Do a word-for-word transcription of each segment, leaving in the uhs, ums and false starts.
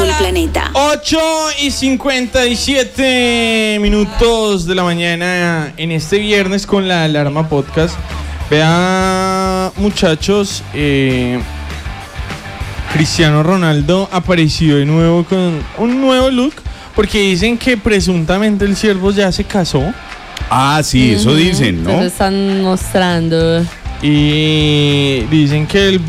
todo el planeta. ocho y cincuenta y siete minutos de la mañana en este viernes con la Alarma Podcast. Vea, muchachos, eh, Cristiano Ronaldo apareció de nuevo con un nuevo look, porque dicen que presuntamente el Siervo ya se casó. Ah, sí, eso dicen, ¿no? Lo están mostrando. Y dicen que el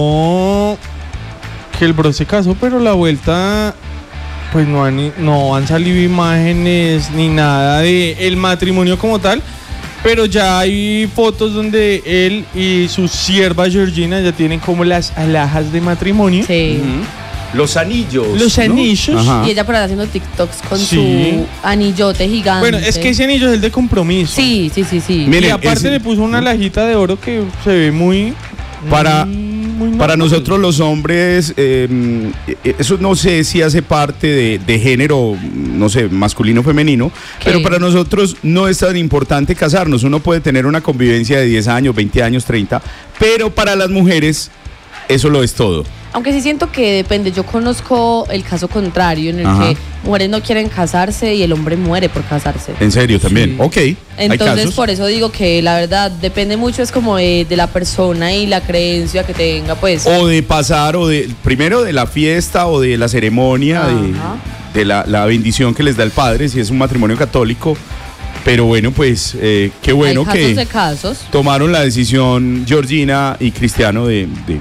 bro que el bro se casó, pero la vuelta pues no han, no han salido imágenes ni nada de el matrimonio como tal, pero ya hay fotos donde él y su sierva Georgina ya tienen como las alhajas de matrimonio. Sí. Uh-huh. Los anillos. Los anillos. ¿No? Y ella por ahí haciendo TikToks con Sí. su anillote gigante. Bueno, es que ese anillo es el de compromiso. Sí, sí, sí, sí. Miren, y aparte ese- le puso una alhajita de oro que se ve muy... Para, muy para normal. nosotros los hombres, eh, eso no sé si hace parte de, de género, no sé, masculino o femenino, ¿Qué? pero para nosotros no es tan importante casarnos. Uno puede tener una convivencia de diez años, veinte años, treinta, pero para las mujeres eso lo es todo. Aunque sí siento que depende. Yo conozco el caso contrario en el Ajá. que mujeres no quieren casarse y el hombre muere por casarse. En serio también. Sí. Ok. hay Entonces casos. por eso digo que la verdad depende mucho, es como de, de la persona y la creencia que tenga, pues. O de pasar, o de primero de la fiesta o de la ceremonia, de, Ajá. de la, la bendición que les da el padre, si es un matrimonio católico. Pero bueno, pues eh, qué bueno Hay casos que de casos. tomaron la decisión Georgina y Cristiano de, de,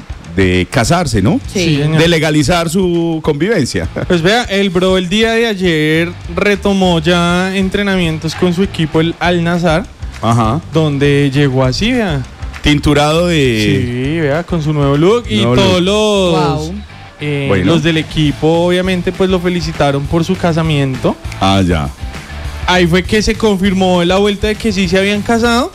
de casarse, ¿no? Sí. Sí, señor. De legalizar su convivencia. Pues vea, el bro el día de ayer retomó ya entrenamientos con su equipo, el Al-Nassr, Ajá. donde llegó así, vea. Tinturado de... Sí, vea, con su nuevo look y Nuevo todos look. los, Wow. eh, Bueno. los del equipo obviamente pues lo felicitaron por su casamiento. Ah, ya. Ahí fue que se confirmó la vuelta de que sí se habían casado.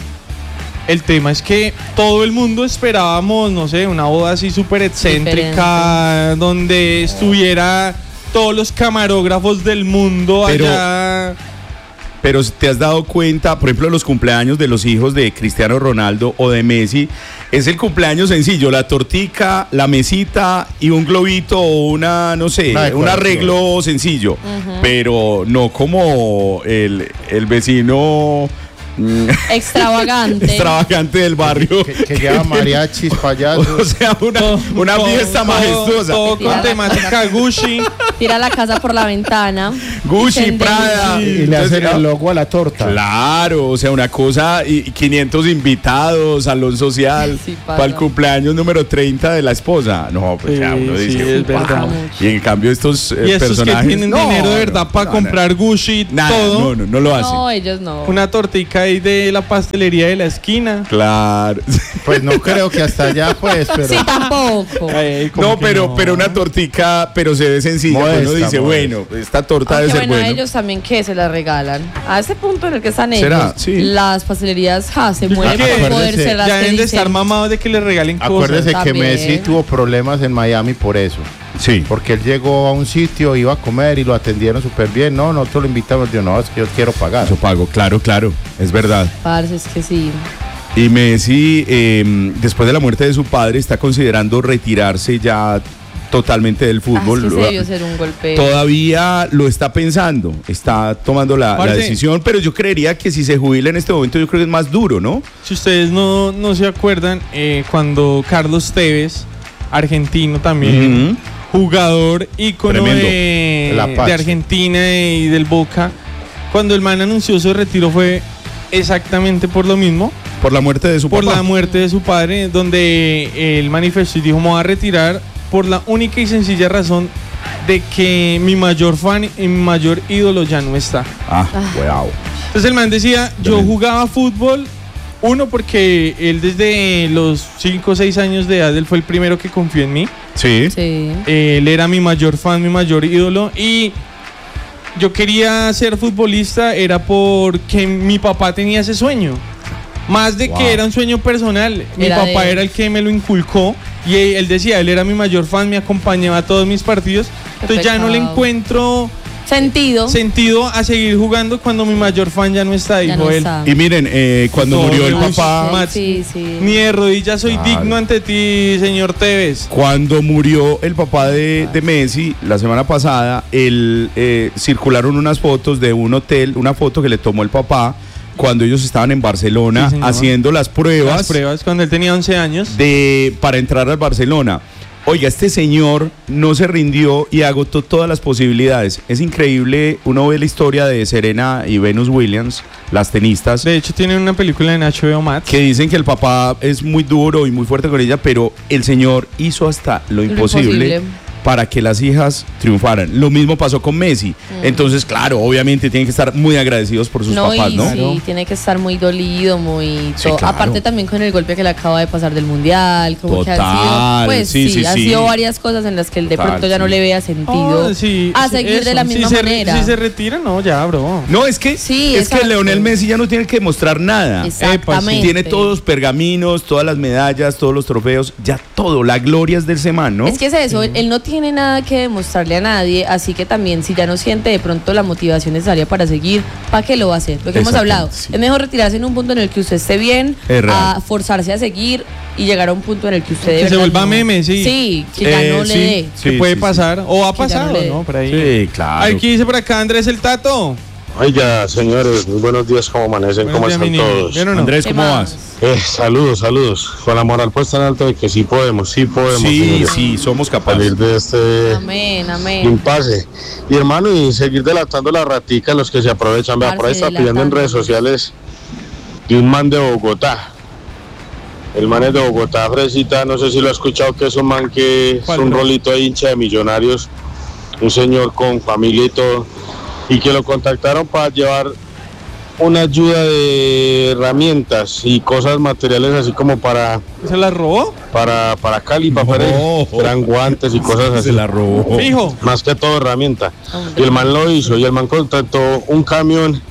El tema es que todo el mundo esperábamos, no sé, una boda así súper excéntrica, donde estuviera todos los camarógrafos del mundo Pero- allá. Pero te has dado cuenta, por ejemplo, los cumpleaños de los hijos de Cristiano Ronaldo o de Messi, es el cumpleaños sencillo, la tortica, la mesita y un globito o una, no sé, Una un decoración. arreglo sencillo, pero no como el, el vecino mm, Extravagante. extravagante del barrio. Que, que lleva mariachis, O payasos. sea, una, una Todo- fiesta todo- majestuosa. Todo Tira con la temática Gucci. Tira la casa por la ventana. Gucci, Dicen de Prada. Gucci. Y le Entonces, hacen el logo a la torta. Claro, o sea, una cosa, y y quinientos invitados, salón social, Sí, pasa. para el cumpleaños número treinta de la esposa. No, pues Sí, ya uno sí, dice, es "Wow". verdad. Y en cambio estos eh, Y estos que personajes tienen no, dinero de no, verdad para no, comprar Gucci, nada, todo. no, no, no lo hacen. No, ellos no. Una tortica ahí de la pastelería de la esquina. Claro. Pues no creo que hasta allá, pues, pero. Sí, tampoco. Ay, ¿cómo No, que pero, no? pero una tortica, pero se ve sencilla. Modesta, Uno dice, modesta. bueno, esta torta Aunque debe ser bueno, buena. ellos también que se la regalan. A ese punto en el que están ¿Será? ellos, Sí. las pastelerías ja, se mueren que por poder acuérdese, ser las Ya que deben de dicen. estar mamados de que le regalen cosas. Acuérdese que También. Messi tuvo problemas en Miami por eso. Sí. Porque él llegó a un sitio, iba a comer y lo atendieron súper bien. No, nosotros lo invitamos. Yo, no, es que yo quiero pagar. Yo pago, claro, claro, es verdad. Parce, es que sí. Y Messi, eh, después de la muerte de su padre, está considerando retirarse ya totalmente del Ah, fútbol. es que se debió ser un golpe. Todavía lo está pensando, está tomando la, la Parce. decisión, pero yo creería que si se jubila en este momento, yo creo que es más duro, ¿no? Si ustedes no, no se acuerdan, eh, cuando Carlos Tevez, argentino también, jugador ícono Tremendo. de, El Apache. de Argentina y del Boca, cuando el man anunció su retiro fue exactamente por lo mismo, Por la muerte de su por papá. la muerte de su padre, donde él manifestó y dijo: me voy a retirar por la única y sencilla razón de que mi mayor fan y mi mayor ídolo ya no está. Ah, wow. Entonces el man decía: yo Tremendo. jugaba fútbol, uno, porque él desde los cinco o seis años de edad, él fue el primero que confió en mí. Sí. Sí. Él era mi mayor fan, mi mayor ídolo, y yo quería ser futbolista era porque mi papá tenía ese sueño. Más de Wow. que era un sueño personal, mi Era papá de él. era el que me lo inculcó y él decía, él era mi mayor fan, me acompañaba a todos mis partidos. Qué Entonces ya no le pecado. encuentro Sentido. sentido a seguir jugando cuando mi mayor fan ya no está, Ya dijo no él. está. Y miren, eh, cuando Todo murió el Uy, papá, Max, Sí, sí. Ni de rodillas soy Claro. digno ante ti, señor Tevez. cuando murió el papá de, de Messi la semana pasada, él, eh, circularon unas fotos de un hotel, una foto que le tomó el papá cuando ellos estaban en Barcelona Sí, señor. haciendo las pruebas, Las pruebas cuando él tenía once años. de para entrar al Barcelona. Oiga, este señor no se rindió y agotó todas las posibilidades. Es increíble, uno ve la historia de Serena y Venus Williams, las tenistas, De hecho, tiene una película en H B O Max. que dicen que el papá es muy duro y muy fuerte con ella, pero el señor hizo hasta lo Lo imposible, imposible. para que las hijas triunfaran. Lo mismo pasó con Messi. Entonces, claro, obviamente tienen que estar muy agradecidos por sus No, papás, y ¿no? sí, tiene que estar muy dolido, muy... Sí, todo. claro. Aparte también con el golpe que le acaba de pasar del Mundial, como que han Total, sido... Pues sí, sí, sí, han sí. sido varias cosas en las que él de Total, pronto ya no sí. le vea sentido Oh, sí, a sí, seguir de eso. la misma si se, manera. Si se retira, no, ya, bro. No, es que, Sí, es que exacto. Leonel Messi ya no tiene que demostrar nada. Exactamente. Tiene todos los pergaminos, todas las medallas, todos los trofeos, ya todo. La gloria es del semán, ¿no? Es que es eso, él, él no tiene nada que demostrarle a nadie, así que también si ya no siente de pronto la motivación necesaria para seguir, ¿para qué lo va a hacer? Lo que hemos Exactamente, hablado, sí. es mejor retirarse en un punto en el que usted esté bien, Es real. a forzarse a seguir y llegar a un punto en el que usted de Que se verdad vuelva no- meme, sí. Sí, que ya Eh, no le sí. dé. Que Sí, puede sí, sí. pasar. O ha Que ya no pasado, le dé. ¿no? Por ahí. Sí, claro. Aquí dice por acá Andrés el Tato. Oiga, señores, muy buenos días, ¿cómo amanecen? Buenos ¿Cómo días, están mi niño. todos? ¿Bien o no? Andrés, ¿Qué ¿cómo más? vas? Eh, saludos, saludos. Con la moral puesta en alto de que sí podemos, sí podemos Sí, señores, sí, somos salir capaces. de este Amén, amén. impasse. Y hermano, y seguir delatando la ratica, los que se aprovechan. Vea, por ahí Parce, está pidiendo en delatando. redes sociales de un man de Bogotá. El man es de Bogotá, Fresita, no sé si lo ha escuchado, que es un man que es ¿Cuál, un bro? rolito de hincha de Millonarios, un señor con familia y todo, y que lo contactaron para llevar una ayuda de herramientas y cosas materiales así como para ¿Se la robó? para para Cali, para No. Pérez, eran guantes y cosas así. Se la robó. Fijo. Más que todo herramienta. Hombre. Y el man lo hizo y el man contrató un camión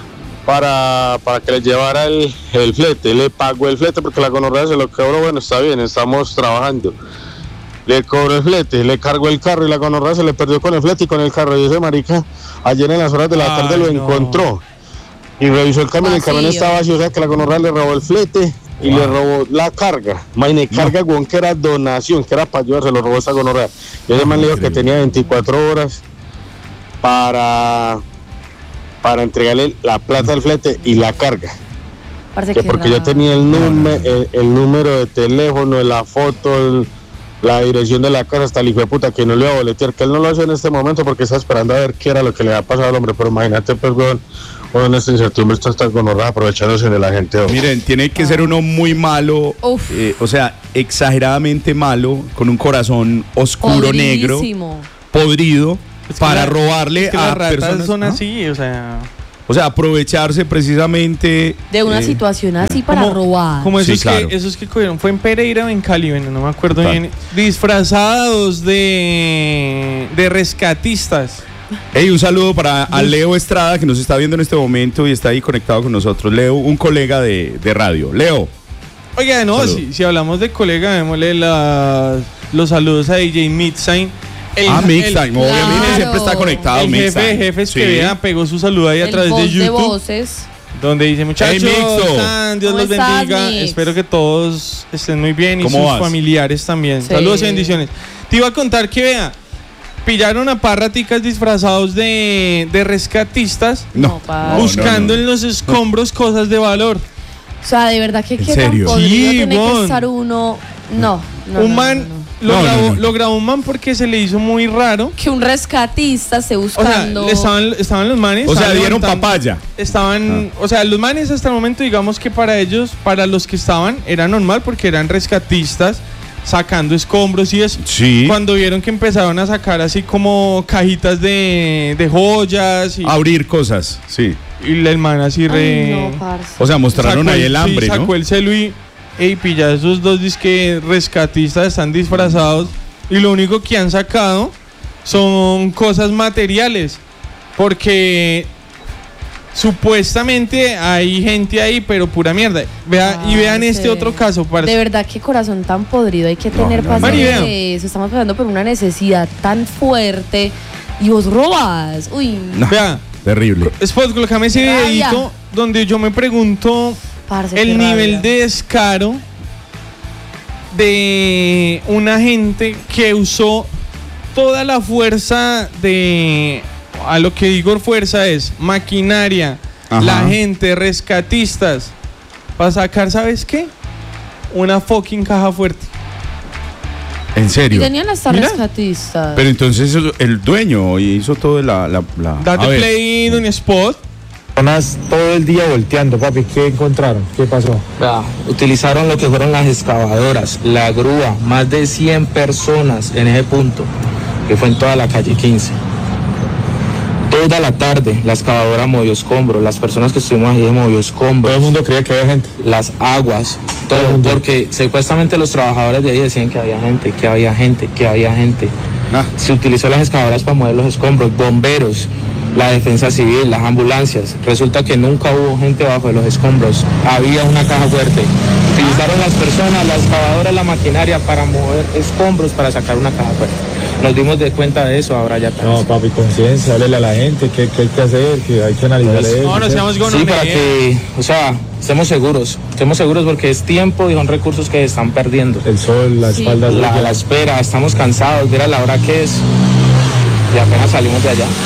para, para que le llevara el, el flete. Le pagó el flete porque la gonorrea se lo cobró. Bueno, está bien, estamos trabajando. Le cobró el flete, le cargó el carro y la gonorrea se le perdió con el flete y con el carro. Y ese marica ayer en las horas de la Ay, tarde lo no. encontró y revisó el camión. El camión Vacío. estaba vacío, o sea que la gonorrea le robó el flete y le robó la carga. Maine, carga, weón, que era donación, que era para ayudar, se lo robó esa gonorrea. Y ese man le dijo que tenía veinticuatro horas para, para entregarle la plata del flete y la carga. Parce, Que qué porque yo raro. tenía el, nume- el, el número de teléfono, la foto, el- la dirección de la casa, hasta el hijo de puta que no le iba a boletear, que él no lo hace en este momento porque está esperando a ver qué era lo que le había pasado al hombre. Pero imagínate, pues, weón, uno en esta incertidumbre está hasta gonorrea aprovechándose de la gente. weón. Miren, tiene que ser uno muy malo, Uf. eh, o sea, exageradamente malo, con un corazón oscuro, negro, Podridísimo. podrido, Es que para la- robarle es que a las ratas personas. son ¿Ah? así, o sea. O sea, aprovecharse precisamente De una eh, situación así para como- robar. Como Sí, esos, claro. que, esos que cogieron. ¿Fue en Pereira o en Cali? Bueno, no me acuerdo Total. bien. Disfrazados de, de rescatistas. Hey, un saludo para a Leo Estrada que nos está viendo en este momento y está ahí conectado con nosotros. Leo, un colega de, de radio. Leo. Oiga, no, Saludo. si, si hablamos de colega, démosle las- los saludos a D J Midsign. El- ah, el- Mixtime, obviamente Claro. siempre está conectado. El jefe de Mixtime. jefes Sí. que vea, pegó su saludo ahí a El través voz de de YouTube. voces. Donde dice, muchachos, Hey, Mixto. están, Dios ¿Cómo los estás, bendiga. Mix? Espero que todos estén muy bien y ¿Cómo sus vas? familiares también. Sí. Saludos y bendiciones. Te iba a contar que vea, pillaron a parraticas disfrazados de, de rescatistas No, pa. no, buscando no, no. en los escombros cosas de valor. O sea, de verdad que ¿En qué serio? tan podrido Sí, tiene que weón. estar uno. No, no. un no, man no, no. Lo, No, no, grabó, no. lo grabó un man porque se le hizo muy raro. Que un rescatista esté O sea, buscando. le estaban, estaban los manes. O sea, estaban dieron levantando- papaya. Estaban, o sea, los manes hasta el momento, digamos que para ellos, para los que estaban, era normal porque eran rescatistas sacando escombros y eso. Sí. Cuando vieron que empezaron a sacar así como cajitas de, de joyas y, Abrir cosas, sí. y el man así re... Ay, no, parce. O sea, mostraron sacó ahí el sí, hambre, sacó ¿no? el celu y, ey, pilla, esos dos disque rescatistas están disfrazados y lo único que han sacado son cosas materiales porque supuestamente hay gente ahí, pero pura mierda. Vea, y vean Parce. este otro caso, parce. De verdad, qué corazón tan podrido hay que No, tener no, para no. hacer Mari, vea. eso. Estamos pasando por una necesidad tan fuerte y vos robas. Uy, No, Vea, terrible. Spot, colócame ese Qué rabia. videito donde yo me pregunto parce, el qué nivel rabia. de descaro de una gente que usó toda la fuerza de, a lo que digo fuerza es maquinaria, Ajá. la gente, rescatistas, para sacar, ¿sabes qué? Una fucking caja fuerte. En Y serio. tenían hasta Mira. rescatistas. Pero entonces eso- el dueño hizo todo la... la, la- Date a ver. play, Don Spot. Personas todo el día volteando, papi. ¿Qué encontraron? ¿Qué pasó? Vea, utilizaron lo que fueron las excavadoras, la grúa, más de cien personas en ese punto, que fue en toda la calle quince. Toda la tarde la excavadora movió escombros, las personas que estuvimos ahí movió Todo escombros, el mundo creía que había gente. las aguas, todo, porque supuestamente los trabajadores de ahí decían que había gente, que había gente, que había gente. Ah, Se utilizó las excavadoras para mover los escombros, bomberos, la defensa civil, las ambulancias. Resulta que nunca hubo gente bajo de los escombros, había una caja fuerte. Utilizaron las personas, la excavadora, la maquinaria para mover escombros para sacar una caja fuerte. Nos dimos de cuenta de eso ahora ya tarde. No, papi, conciencia, háblele a la gente. ¿Qué, qué hay que hacer? Que hay que analizar Pues, eso. No, no ¿sí? seamos Sí, gonones. para que, o sea, estemos seguros, estemos seguros porque es tiempo y son recursos que se están perdiendo. El sol, la Sí. espalda. La, la espera, estamos cansados, mira la hora que es y apenas salimos de allá.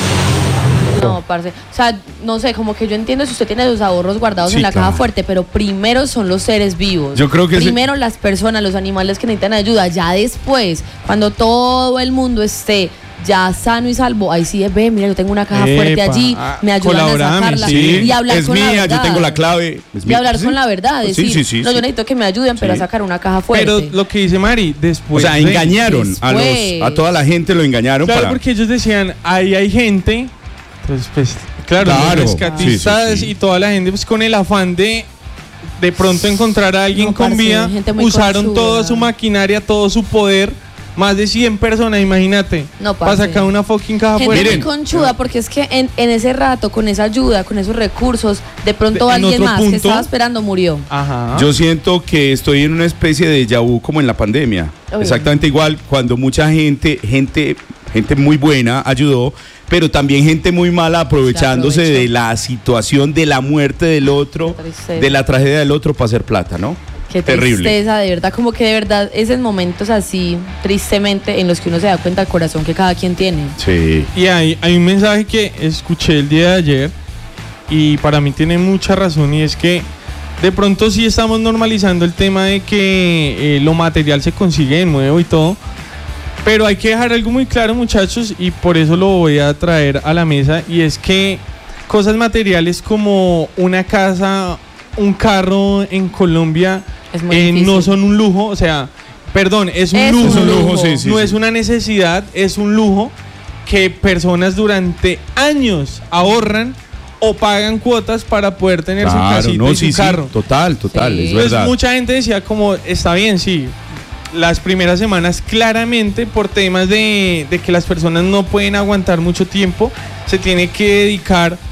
No, parce. O sea, no sé, como que yo entiendo si usted tiene sus ahorros guardados Sí, en la claro. caja fuerte, pero primero son los seres vivos. Yo creo que ese- Primero las personas, los animales que necesitan ayuda. Ya después, cuando todo el mundo esté ya sano y salvo, ahí sí es, ve, mira, yo tengo una caja fuerte Epa, allí, ah, me ayudan a colaborame, sacarla. sí. Y hablar es con la mía, verdad. yo tengo la clave. es Y mía. hablar Sí. con la verdad, decir, Sí, sí, sí. no, sí. yo necesito que me ayuden, pero Sí. a sacar una caja fuerte. Pero lo que dice Mari, después. O sea, de- engañaron a los después. a toda la gente, lo engañaron Claro, para... porque ellos decían, ahí hay gente. Entonces, pues, claro, Claro, los rescatistas sí, sí, sí. y toda la gente, pues, con el afán de de pronto encontrar a alguien No, con parce, vida, gente muy usaron conchuda. toda su maquinaria, todo su poder. Más de cien personas, imagínate. No, para parce. sacar una fucking caja Gente fuerte. muy Miren. conchuda, porque es que en, en ese rato, con esa ayuda, con esos recursos, de pronto De- en alguien otro más que punto- estaba esperando murió. Ajá. Yo siento que estoy en una especie de déjà vu como en la pandemia. Uy. Exactamente igual, cuando mucha gente, gente, gente muy buena ayudó, pero también gente muy mala aprovechándose Se aprovechó. de la situación de la muerte del otro, Qué tristeza. de la tragedia del otro para hacer plata, ¿no? Qué Terrible. tristeza, de verdad, como que de verdad es en momentos así, tristemente, en los que uno se da cuenta del corazón que cada quien tiene. Sí. Y hay, hay un mensaje que escuché el día de ayer y para mí tiene mucha razón, y es que de pronto sí estamos normalizando el tema de que eh, lo material se consigue de nuevo y todo, pero hay que dejar algo muy claro, muchachos, y por eso lo voy a traer a la mesa, y es que cosas materiales como una casa, un carro en Colombia Es muy eh, difícil. no son un lujo, o sea, perdón, es un Es lujo, un Es un lujo, sí, sí, no sí. es una necesidad, es un lujo que personas durante años ahorran o pagan cuotas para poder tener su Claro, casita no, y sí, su carro. sí, total, total, Sí. es Entonces verdad. mucha gente decía como, está bien, sí, las primeras semanas claramente por temas de, de que las personas no pueden aguantar mucho tiempo, se tiene que dedicar